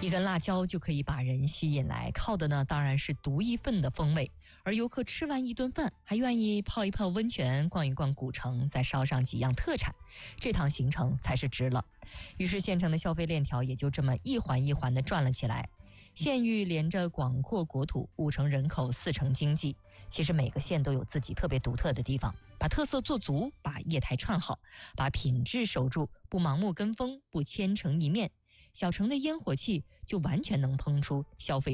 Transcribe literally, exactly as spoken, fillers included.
一根辣椒就可以把人吸引来，靠的呢当然是独一份的风味。而游客吃完一顿饭，还愿意泡一泡温泉，逛一逛古城，再烧上几样特产，这趟行程才是值了。于是县城的消费链条也就这么一环一环地转了起来。县域连着广阔国土，五成人口，四成经济。其实每个县都有自己特别独特的地方，把特色做足，把业态串好，把品质守住，不盲目跟风，不千城一面，小城的烟火气就完全能烹出消费